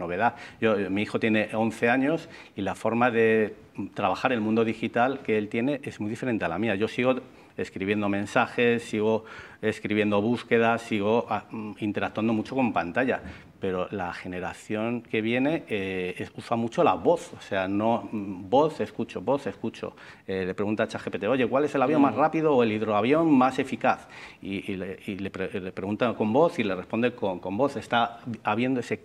novedad. Mi hijo tiene 11 años y la forma de trabajar el mundo digital que él tiene es muy diferente a la mía. Yo sigo escribiendo mensajes, sigo escribiendo búsquedas, sigo interactuando mucho con pantalla, pero la generación que viene usa mucho la voz, o sea, no voz, escucho. Le pregunta a ChatGPT, oye, ¿cuál es el avión más rápido o el hidroavión más eficaz? Y le pregunta con voz y le responde con voz. Está habiendo ese